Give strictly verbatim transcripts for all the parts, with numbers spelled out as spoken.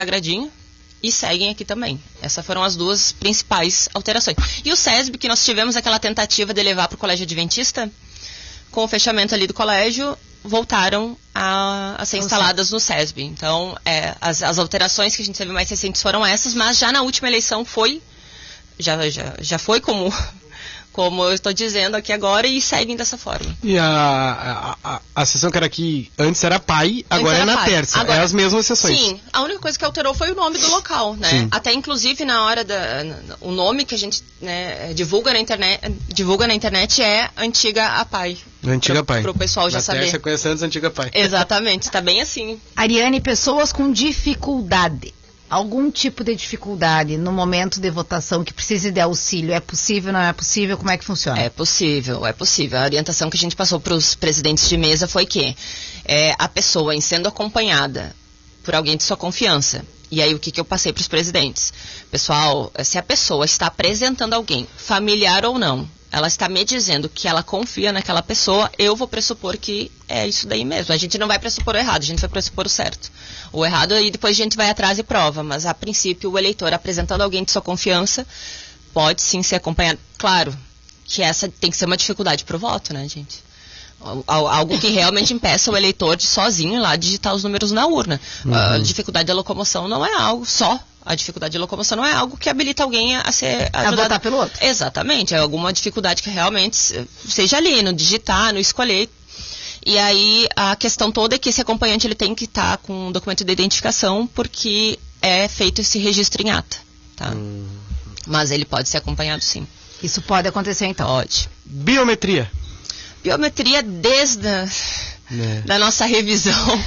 agradinho e seguem aqui também. Essas foram as duas principais alterações. E o SESB, que nós tivemos aquela tentativa de levar para o Colégio Adventista, com o fechamento ali do colégio, voltaram a, a ser instaladas no SESB. Então, é, as, as alterações que a gente teve mais recentes foram essas, mas já na última eleição foi, já, já, já foi como... como eu estou dizendo aqui agora, e seguem dessa forma. E a, a, a, a sessão que era aqui, antes era P A I, agora é na P A I. Terça, agora, é as mesmas sessões. Sim, a única coisa que alterou foi o nome do local, né? Sim. Até inclusive na hora da... o nome que a gente, né, divulga na internet, divulga na internet é Antiga A P A I. Antiga P A I. Para o pessoal já na saber. Terça conhece antes Antiga P A I. Exatamente, está bem assim. Ariane, pessoas com dificuldade, algum tipo de dificuldade no momento de votação que precise de auxílio, é possível, não é possível? Como é que funciona? É possível, é possível. A orientação que a gente passou para os presidentes de mesa foi que é, a pessoa, em sendo acompanhada por alguém de sua confiança, e aí o que, que eu passei para os presidentes? Pessoal, se a pessoa está apresentando alguém, familiar ou não, ela está me dizendo que ela confia naquela pessoa, eu vou pressupor que é isso daí mesmo. A gente não vai pressupor o errado, a gente vai pressupor o certo. O errado, e depois a gente vai atrás e prova, mas a princípio o eleitor apresentando alguém de sua confiança pode sim ser acompanhado. Claro que essa tem que ser uma dificuldade para o voto, né, gente? Algo que realmente impeça o eleitor de sozinho ir lá digitar os números na urna. Uhum. A dificuldade da locomoção não é algo só. A dificuldade de locomoção não é algo que habilita alguém a ser ajudado. A votar pelo outro. Exatamente, é alguma dificuldade que realmente seja ali, no digitar, no escolher. E aí a questão toda é que esse acompanhante ele tem que estar com um documento de identificação, porque é feito esse registro em ata, tá? Hum. Mas ele pode ser acompanhado sim. Isso pode acontecer então? Pode. Biometria. Biometria desde a é. da nossa revisão.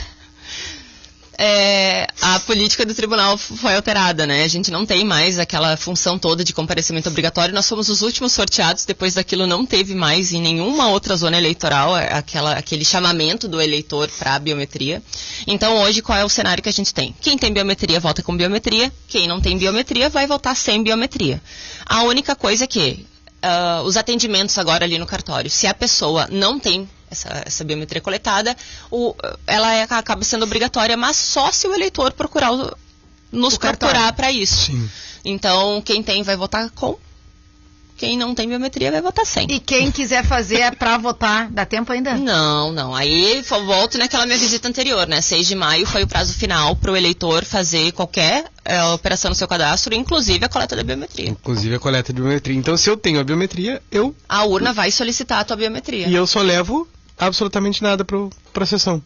É, a política do tribunal foi alterada, né? A gente não tem mais aquela função toda de comparecimento obrigatório. Nós fomos os últimos sorteados, depois daquilo não teve mais em nenhuma outra zona eleitoral aquela, aquele chamamento do eleitor para a biometria. Então hoje qual é o cenário que a gente tem? Quem tem biometria vota com biometria, quem não tem biometria vai votar sem biometria. A única coisa é que uh, os atendimentos agora ali no cartório, se a pessoa não tem Essa, essa biometria coletada, o, ela é, acaba sendo obrigatória, mas só se o eleitor procurar o, nos o procurar para isso. Sim. Então, quem tem vai votar com, quem não tem biometria vai votar sem. E quem quiser fazer é para votar, dá tempo ainda? Não, não. Aí volto naquela minha visita anterior, né? seis de maio foi o prazo final para o eleitor fazer qualquer é, operação no seu cadastro, inclusive a coleta da biometria. Inclusive a coleta da biometria. Então, se eu tenho a biometria, eu... A urna vai solicitar a tua biometria. E eu só levo absolutamente nada para a sessão.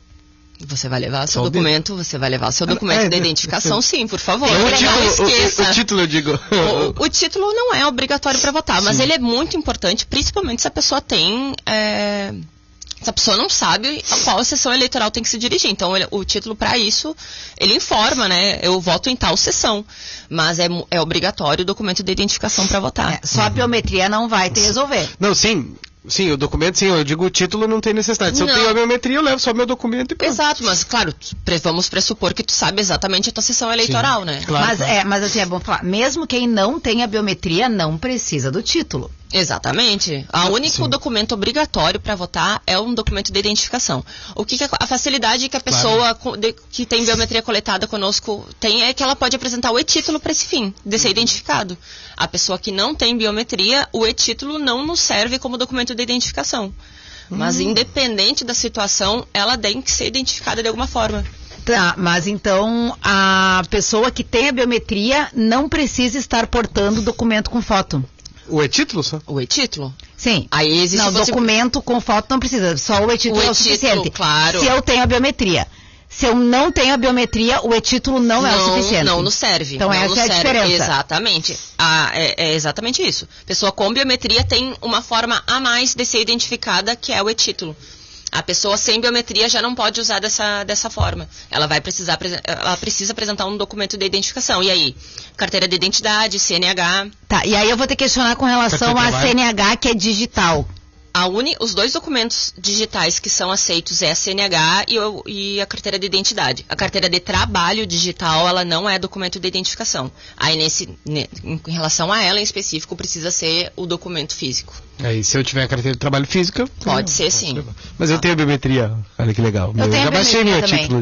Você vai levar o seu documento, você vai levar o seu documento é, de identificação, sim, sim, por favor. O título, o, o título, eu digo. O, o título não é obrigatório para votar, mas sim, ele é muito importante, principalmente se a pessoa tem... É, se a pessoa não sabe a qual sessão eleitoral tem que se dirigir. Então, ele, o título, para isso, ele informa, né? Eu voto em tal sessão. Mas é, é obrigatório o documento de identificação para votar. É, só a biometria não vai te resolver. Não, sim... Sim, o documento, sim, eu digo o título não tem necessidade. Se não. eu tenho a biometria, eu levo só meu documento e pronto. Exato, mas claro, vamos pressupor que tu sabe exatamente a tua sessão eleitoral, sim, né? Claro, mas, claro. É, mas assim, é bom falar, mesmo quem não tem a biometria não precisa do título. Exatamente. O único documento obrigatório para votar é um documento de identificação. O que, que a, a facilidade que a pessoa claro. de, que tem biometria coletada conosco tem é que ela pode apresentar o e-título para esse fim, de ser identificado. A pessoa que não tem biometria, o e-título não nos serve como documento de identificação. Mas, hum. independente da situação, ela tem que ser identificada de alguma forma. Tá, mas então a pessoa que tem a biometria não precisa estar portando documento com foto. O e-título só? O e-título? Sim. Aí existe não, você... documento com foto não precisa, só o e-título é o suficiente. Claro. Se eu tenho a biometria. Se eu não tenho a biometria, o e-título não, não é o suficiente. Não nos serve. Então não essa é a serve. diferença. Exatamente. Ah, é, é exatamente isso. Pessoa com biometria tem uma forma a mais de ser identificada, que é o e-título. A pessoa sem biometria já não pode usar dessa, dessa forma. Ela vai precisar, ela precisa apresentar um documento de identificação. E aí? Carteira de identidade, C N H. Tá, e aí eu vou ter que questionar com relação à C N H, que é digital. A uni, os dois documentos digitais que são aceitos é a C N H e, o, e a carteira de identidade. A carteira de trabalho digital, ela não é documento de identificação. Aí, nesse, ne, em relação a ela em específico, precisa ser o documento físico. Aí, se eu tiver a carteira de trabalho física... Pode ser, sim. Mas eu tenho a biometria. Olha que legal. Eu, eu já baixei meu título já.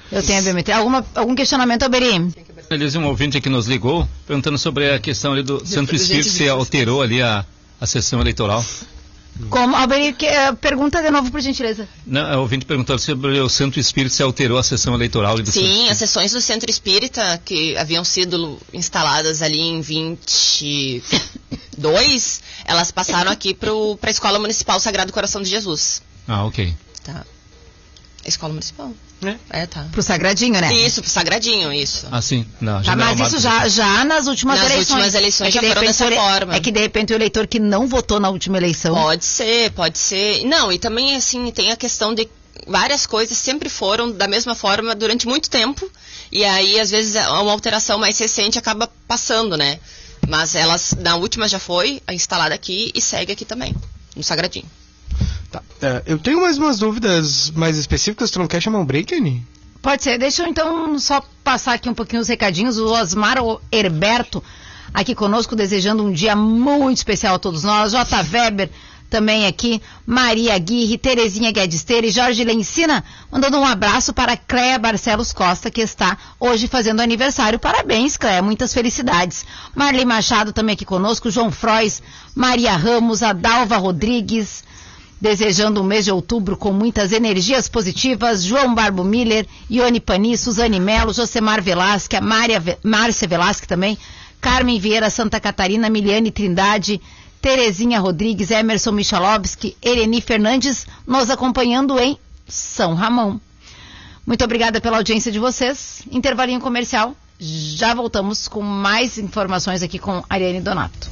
Eu tenho a biometria. Alguma, algum questionamento, Alberi? Feliz, um ouvinte que nos ligou, perguntando sobre a questão ali do Santo Espírito, se alterou ali a, a sessão eleitoral. Como, Alberi, que, uh, pergunta de novo, por gentileza. Não, o ouvinte perguntou sobre o Santo Espírito, se alterou a sessão eleitoral. Do Sim, as sessões do Centro Espírita, que haviam sido instaladas ali em vinte e dois, elas passaram aqui para a Escola Municipal Sagrado Coração de Jesus. Ah, ok. Tá. Escola Municipal. É, é tá. Pro Sagradinho, né? Isso, pro Sagradinho, isso. Ah, sim. Não, tá, mas isso já, já nas últimas nas eleições. Nas últimas eleições é já foram dessa ele, forma. É que de repente o eleitor que não votou na última eleição... Pode ser, pode ser. Não, e também assim, tem a questão de várias coisas sempre foram da mesma forma durante muito tempo, e aí às vezes uma alteração mais recente acaba passando, né? Mas elas, na última já foi instalada aqui e segue aqui também, no Sagradinho. Tá. É, eu tenho mais umas dúvidas mais específicas. Tu não quer chamar um break, Anny? Pode ser. Deixa eu então só passar aqui um pouquinho os recadinhos. O Osmar Herberto aqui conosco, desejando um dia muito especial a todos nós. J. Weber também aqui, Maria Aguirre, Terezinha Guedisteira e Jorge Lencina, mandando um abraço para Cléia Barcelos Costa, que está hoje fazendo aniversário. Parabéns, Cléia, muitas felicidades. Marli Machado também aqui conosco, João Frois, Maria Ramos, Adalva Rodrigues, desejando um mês de outubro com muitas energias positivas, João Barbo Miller, Ione Pani, Suzane Melo, Josemar Velasque, Mária, Márcia Velasque também, Carmen Vieira Santa Catarina, Miliane Trindade, Terezinha Rodrigues, Emerson Michalovski, Ereni Fernandes, nos acompanhando em São Ramon. Muito obrigada pela audiência de vocês. Intervalinho comercial. Já voltamos com mais informações aqui com Ariane Donato.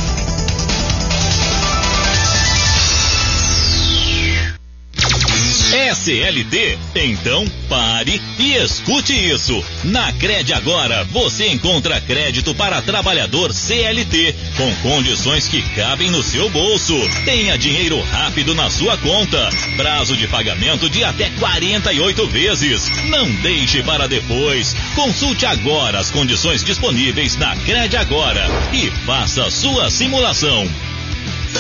É C L T? Então pare e escute isso. Na Cred Agora você encontra crédito para trabalhador C L T com condições que cabem no seu bolso. Tenha dinheiro rápido na sua conta. Prazo de pagamento de até quarenta e oito vezes. Não deixe para depois. Consulte agora as condições disponíveis na Cred Agora e faça sua simulação.